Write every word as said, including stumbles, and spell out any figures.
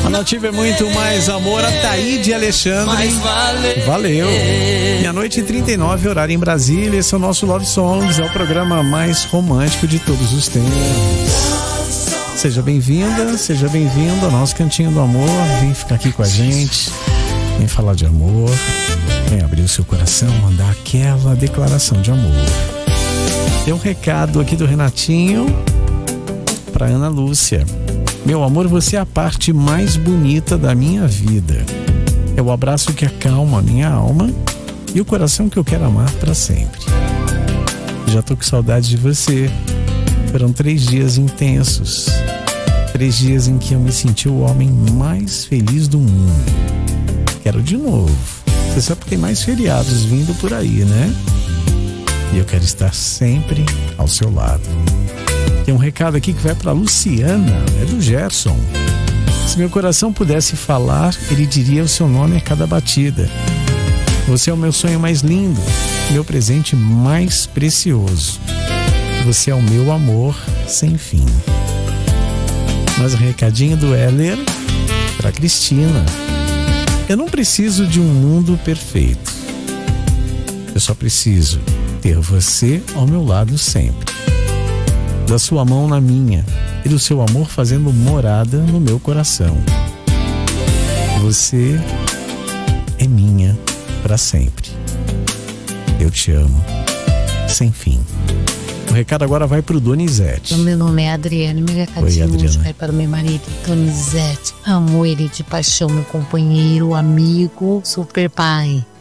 A Nativa é muito mais amor. A Taíde Alexandre. Valeu. Meia-noite e trinta e nove, horário em Brasília. Esse é o nosso Love Songs. É o programa mais romântico de todos os tempos. Seja bem-vinda, seja bem-vindo ao nosso Cantinho do Amor. Vem ficar aqui com a gente. Vem falar de amor. Vem abrir o seu coração, mandar aquela declaração de amor. Tem um recado aqui do Renatinho para Ana Lúcia. Meu amor, você é a parte mais bonita da minha vida. É o abraço que acalma a minha alma e o coração que eu quero amar para sempre. Já tô com saudade de você. Foram três dias intensos. Três dias em que eu me senti o homem mais feliz do mundo. Quero de novo. Você sabe que tem mais feriados vindo por aí, né? E eu quero estar sempre ao seu lado. Tem um recado aqui que vai para Luciana, é do Gerson. Se meu coração pudesse falar, ele diria o seu nome a cada batida. Você é o meu sonho mais lindo, meu presente mais precioso. Você é o meu amor sem fim. Mas o recadinho do Heller para Cristina. Eu não preciso de um mundo perfeito. Eu só preciso ter você ao meu lado sempre. Da sua mão na minha e do seu amor fazendo morada no meu coração. Você é minha para sempre. Eu te amo sem fim. O recado agora vai pro Donizete. O meu nome é Adriane, meu recadinho hoje vai para o meu marido Donizete. Amo ele de paixão, meu companheiro, amigo, super pai.